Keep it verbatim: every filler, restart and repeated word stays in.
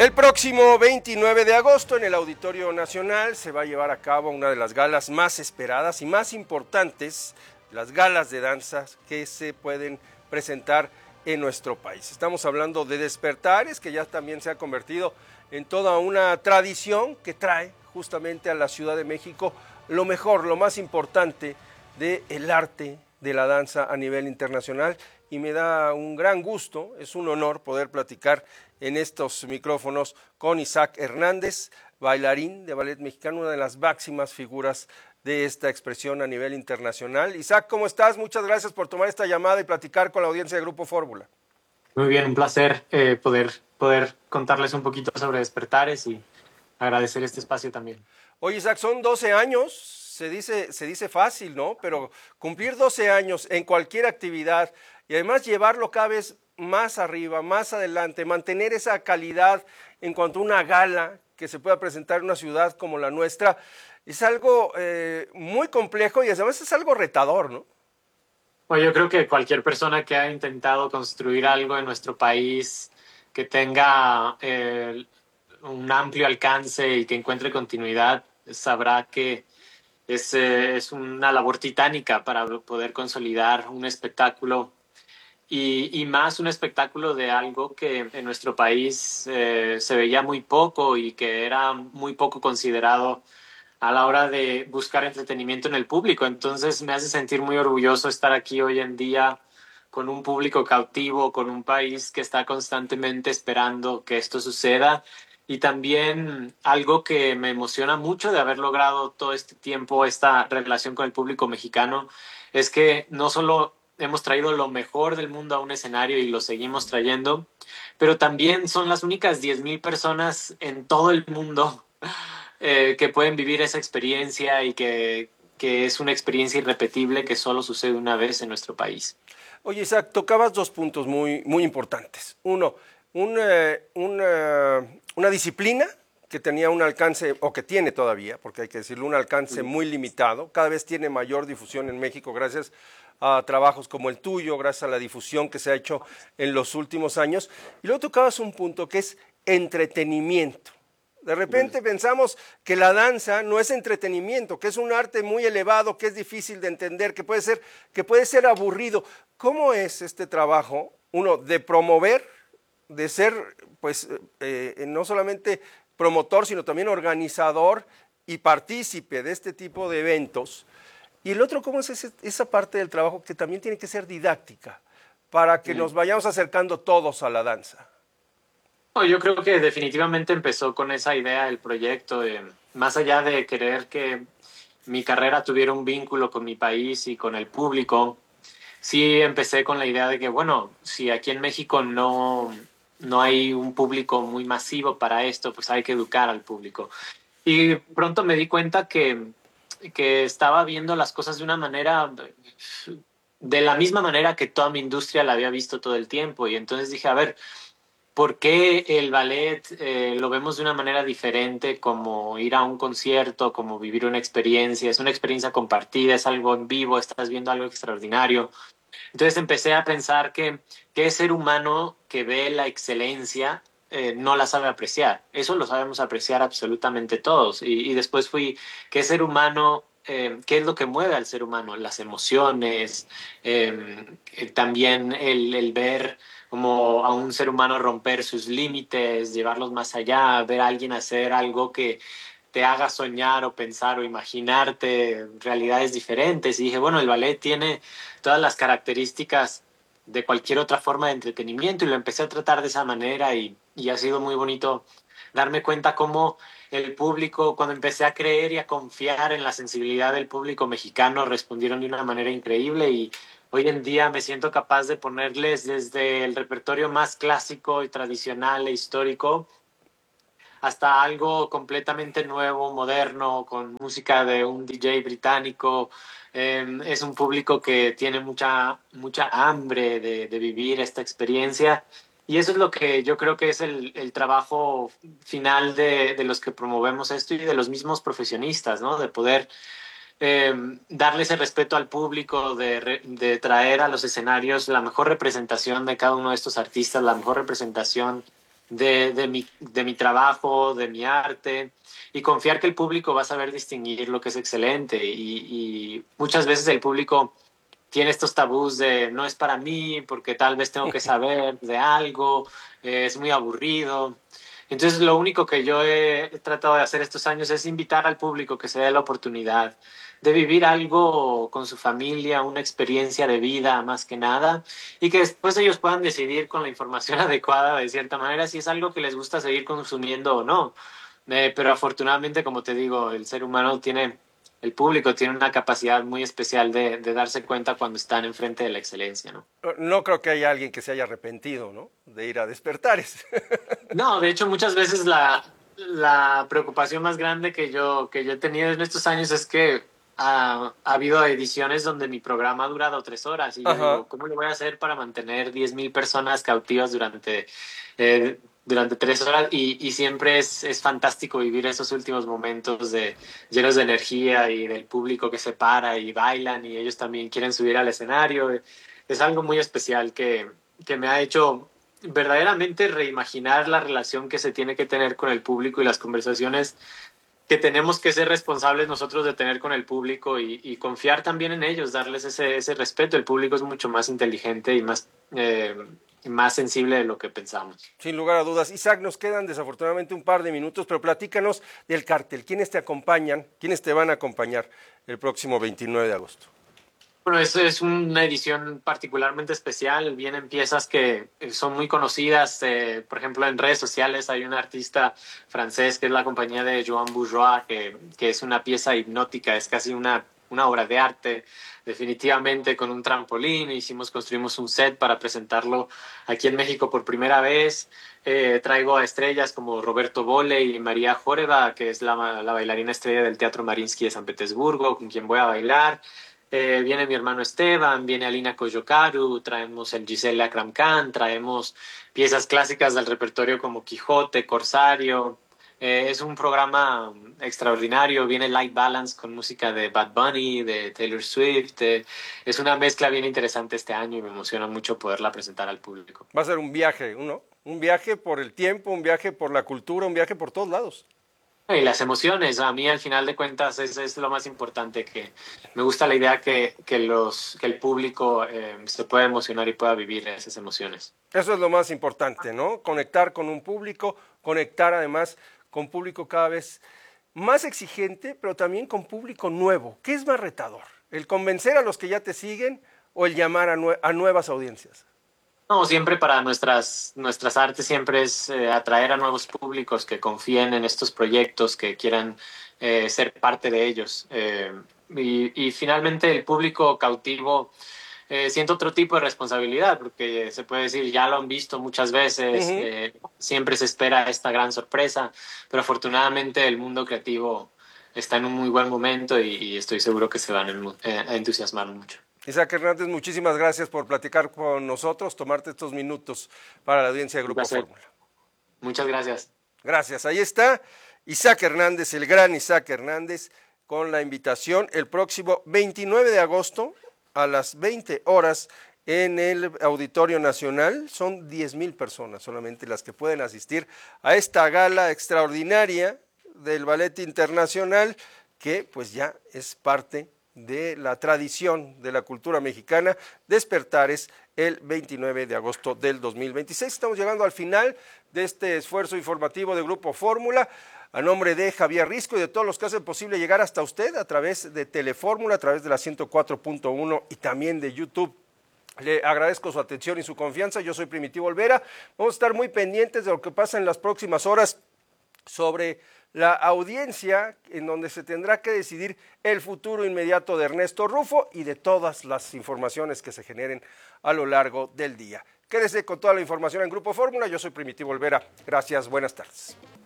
El próximo veintinueve de agosto en el Auditorio Nacional se va a llevar a cabo una de las galas más esperadas y más importantes, las galas de danzas que se pueden presentar en nuestro país. Estamos hablando de Despertares, que ya también se ha convertido en toda una tradición que trae justamente a la Ciudad de México lo mejor, lo más importante del arte de la danza a nivel internacional, y me da un gran gusto, es un honor poder platicar en estos micrófonos con Isaac Hernández, bailarín de ballet mexicano, una de las máximas figuras de esta expresión a nivel internacional. Isaac, ¿cómo estás? Muchas gracias por tomar esta llamada y platicar con la audiencia de Grupo Fórmula. Muy bien, un placer eh, poder, poder contarles un poquito sobre Despertares y agradecer este espacio también. Oye, Isaac, son doce años, se dice, se dice fácil, ¿no? Pero cumplir doce años en cualquier actividad y además llevarlo cada vez más arriba, más adelante, mantener esa calidad en cuanto a una gala que se pueda presentar en una ciudad como la nuestra, es algo eh, muy complejo y además es algo retador, ¿no? Bueno, yo creo que cualquier persona que ha intentado construir algo en nuestro país que tenga eh, un amplio alcance y que encuentre continuidad, sabrá que es, eh, es una labor titánica para poder consolidar un espectáculo y, y más un espectáculo de algo que en nuestro país eh, se veía muy poco y que era muy poco considerado a la hora de buscar entretenimiento en el público. Entonces me hace sentir muy orgulloso estar aquí hoy en día con un público cautivo, con un país que está constantemente esperando que esto suceda. Y también algo que me emociona mucho de haber logrado todo este tiempo esta relación con el público mexicano es que no solo hemos traído lo mejor del mundo a un escenario y lo seguimos trayendo, pero también son las únicas diez mil personas en todo el mundo eh, que pueden vivir esa experiencia y que, que es una experiencia irrepetible que solo sucede una vez en nuestro país. Oye, Isaac, tocabas dos puntos muy, muy importantes. Uno, una, una, una disciplina que tenía un alcance, o que tiene todavía, porque hay que decirlo, un alcance muy limitado. Cada vez tiene mayor difusión en México gracias a trabajos como el tuyo, gracias a la difusión que se ha hecho en los últimos años. Y luego tocabas un punto que es entretenimiento. De repente pensamos que la danza no es entretenimiento, que es un arte muy elevado, que es difícil de entender, que puede ser, que puede ser aburrido. ¿Cómo es este trabajo, uno, de promover, de ser, pues, eh, no solamente promotor, sino también organizador y partícipe de este tipo de eventos? Y el otro, ¿cómo es ese, esa parte del trabajo que también tiene que ser didáctica, para que nos vayamos acercando todos a la danza? Oh, yo creo que definitivamente empezó con esa idea el proyecto, de, más allá de querer que mi carrera tuviera un vínculo con mi país y con el público. Sí empecé con la idea de que, bueno, si aquí en México no, no hay un público muy masivo para esto, pues hay que educar al público. Y pronto me di cuenta que, que estaba viendo las cosas de una manera, de la misma manera que toda mi industria la había visto todo el tiempo. Y entonces dije, a ver, ¿por qué el ballet eh, lo vemos de una manera diferente, como ir a un concierto, como vivir una experiencia? Es una experiencia compartida, es algo en vivo, estás viendo algo extraordinario. Entonces empecé a pensar que qué ser humano que ve la excelencia eh, no la sabe apreciar. Eso lo sabemos apreciar absolutamente todos. Y, y después fui, ¿qué ser humano, eh, qué es lo que mueve al ser humano? Las emociones, eh, eh, también el, el ver como a un ser humano romper sus límites, llevarlos más allá, ver a alguien hacer algo que te haga soñar o pensar o imaginarte realidades diferentes. Y dije, bueno, el ballet tiene todas las características de cualquier otra forma de entretenimiento y lo empecé a tratar de esa manera y, y ha sido muy bonito darme cuenta cómo el público, cuando empecé a creer y a confiar en la sensibilidad del público mexicano, respondieron de una manera increíble y hoy en día me siento capaz de ponerles desde el repertorio más clásico y tradicional e histórico hasta algo completamente nuevo, moderno, con música de un D J británico. Eh, es un público que tiene mucha, mucha hambre de, de vivir esta experiencia. Y eso es lo que yo creo que es el, el trabajo final de, de los que promovemos esto y de los mismos profesionistas, ¿no? De poder eh, darle ese respeto al público, de, de traer a los escenarios la mejor representación de cada uno de estos artistas, la mejor representación de, de, mi, de mi trabajo, de mi arte, y confiar que el público va a saber distinguir lo que es excelente. Y, y muchas veces el público tiene estos tabús de no es para mí, porque tal vez tengo que saber de algo, eh, es muy aburrido. Entonces lo único que yo he tratado de hacer estos años es invitar al público que se dé la oportunidad de vivir algo con su familia, una experiencia de vida más que nada, y que después ellos puedan decidir con la información adecuada de cierta manera si es algo que les gusta seguir consumiendo o no. Eh, pero afortunadamente, como te digo, el ser humano tiene, el público tiene una capacidad muy especial de, de darse cuenta cuando están enfrente de la excelencia, ¿no? No creo que haya alguien que se haya arrepentido, ¿no?, de ir a Despertares. No, de hecho, muchas veces la, la preocupación más grande que yo, que yo he tenido en estos años es que ha, ha habido ediciones donde mi programa ha durado tres horas y yo Ajá. digo, ¿cómo le voy a hacer para mantener diez mil personas cautivas durante, eh, durante tres horas? Y, y siempre es, es fantástico vivir esos últimos momentos de, llenos de energía y del público que se para y bailan y ellos también quieren subir al escenario. Es algo muy especial que, que me ha hecho verdaderamente reimaginar la relación que se tiene que tener con el público y las conversaciones que tenemos que ser responsables nosotros de tener con el público y, y confiar también en ellos, darles ese, ese respeto. El público es mucho más inteligente y más, eh, más sensible de lo que pensamos. Sin lugar a dudas. Isaac, nos quedan desafortunadamente un par de minutos, pero platícanos del cartel. ¿Quiénes te acompañan? ¿Quiénes te van a acompañar el próximo veintinueve de agosto? Bueno, esto es una edición particularmente especial. Vienen piezas que son muy conocidas. Eh, por ejemplo, en redes sociales hay un artista francés que es la compañía de Joan Bourgeois, que, que es una pieza hipnótica, es casi una, una obra de arte, definitivamente con un trampolín. Hicimos, construimos un set para presentarlo aquí en México por primera vez. Eh, traigo a estrellas como Roberto Bole y María Joreva, que es la, la bailarina estrella del Teatro Mariinsky de San Petersburgo, con quien voy a bailar. Eh, viene mi hermano Esteban, viene Alina Coyocaru, traemos el Giselle Akram Khan, traemos piezas clásicas del repertorio como Quijote, Corsario. Eh, es un programa extraordinario, viene Light Balance con música de Bad Bunny, de Taylor Swift. Eh, es una mezcla bien interesante este año y me emociona mucho poderla presentar al público. Va a ser un viaje, ¿no? Un viaje por el tiempo, un viaje por la cultura, un viaje por todos lados. Y las emociones, a mí al final de cuentas es, es lo más importante, que me gusta la idea que, que, los, que el público eh, se pueda emocionar y pueda vivir esas emociones. Eso es lo más importante, ¿no? Conectar con un público, conectar además con público cada vez más exigente, pero también con público nuevo. ¿Qué es más retador? ¿El convencer a los que ya te siguen o el llamar a, nue- a nuevas audiencias? No, siempre para nuestras, nuestras artes siempre es eh, atraer a nuevos públicos que confíen en estos proyectos, que quieran eh, ser parte de ellos. Eh, y, y finalmente el público cautivo eh, siente otro tipo de responsabilidad, porque se puede decir, ya lo han visto muchas veces, Uh-huh. eh, siempre se espera esta gran sorpresa, pero afortunadamente el mundo creativo está en un muy buen momento y, y estoy seguro que se van a, eh, a entusiasmar mucho. Isaac Hernández, muchísimas gracias por platicar con nosotros, tomarte estos minutos para la audiencia de Grupo Fórmula. Muchas gracias. Gracias. Ahí está Isaac Hernández, el gran Isaac Hernández, con la invitación el próximo veintinueve de agosto a las veinte horas en el Auditorio Nacional. Son diez mil personas solamente las que pueden asistir a esta gala extraordinaria del Ballet Internacional, que pues ya es parte de la tradición de la cultura mexicana. Despertares el veintinueve de agosto del dos mil veintiséis. Estamos llegando al final de este esfuerzo informativo de Grupo Fórmula. A nombre de Javier Risco y de todos los que hacen posible llegar hasta usted a través de Telefórmula, a través de la ciento cuatro punto uno y también de YouTube, le agradezco su atención y su confianza. Yo soy Primitivo Olvera. Vamos a estar muy pendientes de lo que pasa en las próximas horas sobre la audiencia, en donde se tendrá que decidir el futuro inmediato de Ernesto Rufo y de todas las informaciones que se generen a lo largo del día. Quédese con toda la información en Grupo Fórmula. Yo soy Primitivo Olvera. Gracias, buenas tardes.